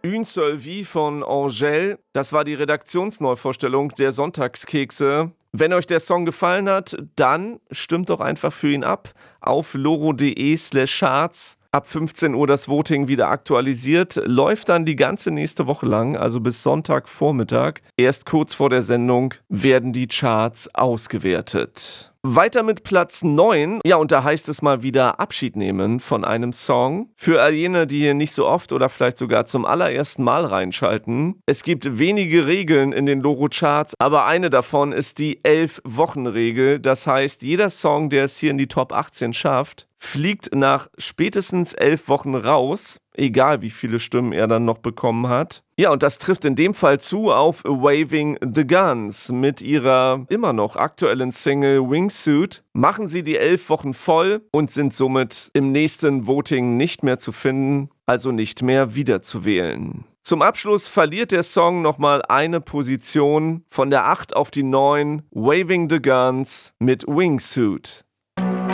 Une seule vie von Angèle. Das war die Redaktionsneuvorstellung der Sonntagskekse. Wenn euch der Song gefallen hat, dann stimmt doch einfach für ihn ab auf loro.de/charts. Ab 15 Uhr das Voting wieder aktualisiert, läuft dann die ganze nächste Woche lang, also bis Sonntagvormittag. Erst kurz vor der Sendung werden die Charts ausgewertet. Weiter mit Platz 9. Ja, und da heißt es mal wieder Abschied nehmen von einem Song. Für all jene, die hier nicht so oft oder vielleicht sogar zum allerersten Mal reinschalten. Es gibt wenige Regeln in den Loro-Charts, aber eine davon ist die 11-Wochen-Regel. Das heißt, jeder Song, der es hier in die Top 18 schafft, fliegt nach spätestens 11 Wochen raus, egal wie viele Stimmen er dann noch bekommen hat. Ja, und das trifft in dem Fall zu auf Waving the Guns. Mit ihrer immer noch aktuellen Single Wingsuit machen sie die 11 Wochen voll und sind somit im nächsten Voting nicht mehr zu finden, also nicht mehr wiederzuwählen. Zum Abschluss verliert der Song nochmal eine Position von der 8 auf die 9, Waving the Guns mit Wingsuit.